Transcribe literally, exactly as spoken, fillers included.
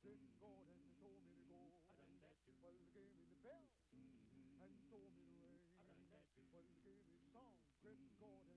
Chris Gordon told me to go. I done that too. Well, he gave me the bell mm-hmm. and told me to ring. I done that too. Well, he gave me a song, Chris Gordon.